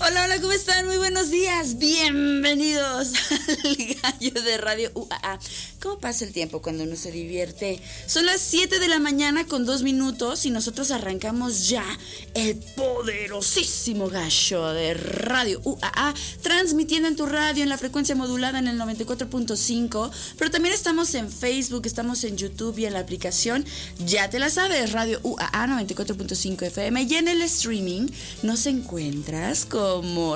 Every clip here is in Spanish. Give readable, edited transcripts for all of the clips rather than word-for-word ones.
Hola, hola, ¿cómo están? Muy buenos días. Bienvenidos al Gallo de Radio UAA. ¿Cómo pasa el tiempo cuando uno se divierte? Son las 7 de la mañana con 2 minutos y nosotros arrancamos ya el poderosísimo Gallo de Radio UAA, transmitiendo en tu radio en la frecuencia modulada en el 94.5, pero también estamos en Facebook, estamos en YouTube y en la aplicación, ya te la sabes, Radio UAA 94.5 FM, y en el streaming nos encuentras como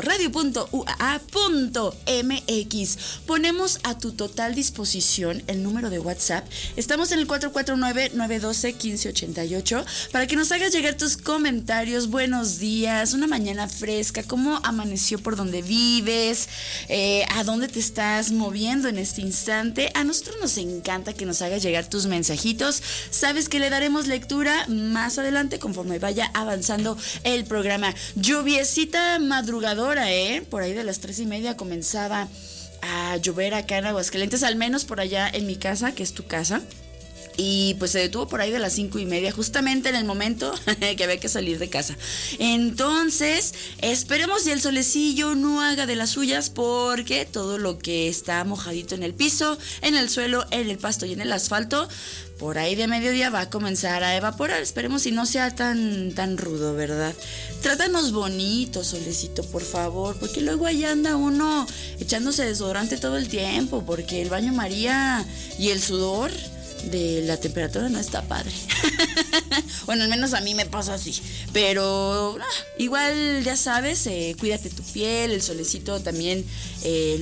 radio.uaa.mx. Ponemos a tu total disposición el número de WhatsApp. Estamos en el 449-912-1588 para que nos hagas llegar tus comentarios. Buenos días, una mañana fresca, cómo amaneció por donde vives, a dónde te estás moviendo en este instante. A nosotros nos encanta que nos hagas llegar tus mensajitos. Sabes que le daremos lectura más adelante conforme vaya avanzando el programa. Lluviecita madrugadora, por ahí de las 3:30 comenzaba a llover acá en Aguascalientes, al menos por allá en mi casa, que es tu casa. Y pues se detuvo por ahí de las 5:30, justamente en el momento que había que salir de casa. Entonces, esperemos si el solecillo no haga de las suyas, porque todo lo que está mojadito en el piso, en el suelo, en el pasto y en el asfalto, por ahí de mediodía va a comenzar a evaporar. Esperemos si no sea tan rudo, ¿verdad? Trátanos bonito, solecito, por favor, porque luego ahí anda uno echándose desodorante todo el tiempo, porque el baño María y el sudor de la temperatura no está padre. Bueno, al menos a mí me pasa así. Pero igual ya sabes, cuídate tu piel, el solecito también